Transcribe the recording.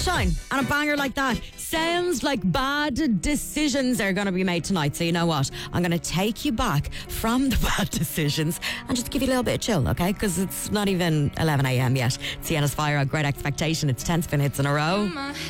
sunshine and a banger like that. Sounds like bad decisions are going to be made tonight. So you know what? I'm going to take you back from the bad decisions and just give you a little bit of chill, okay? Because it's not even 11 a.m. yet. Sienna's Fire, a Great Expectation. It's 10 spin hits in a row.